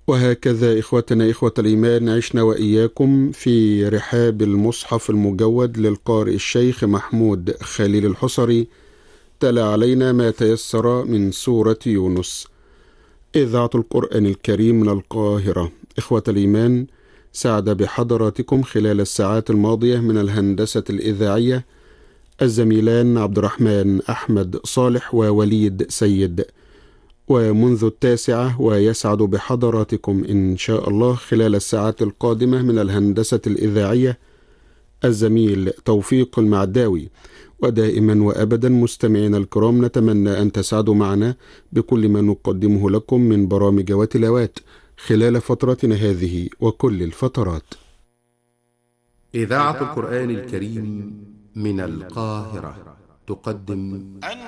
وهكذا إخوتنا إخوة الإيمان عشنا وإياكم في رحاب المصحف المجود للقارئ الشيخ محمود خليل الحصري، تلا علينا ما تيسر من سورة يونس. إذاعة القرآن الكريم من القاهرة. إخوة الإيمان، سعد بحضراتكم خلال الساعات الماضية من الهندسة الإذاعية الزميلان عبد الرحمن أحمد صالح ووليد سيد، ومنذ 9 ويسعد بحضراتكم إن شاء الله خلال الساعات القادمة من الهندسة الإذاعية الزميل توفيق المعداوي. ودائما وأبدا مستمعينا الكرام، نتمنى أن تسعدوا معنا بكل ما نقدمه لكم من برامج وتلاوات خلال فترتنا هذه وكل الفترات. إذاعة القرآن الكريم من القاهرة تقدم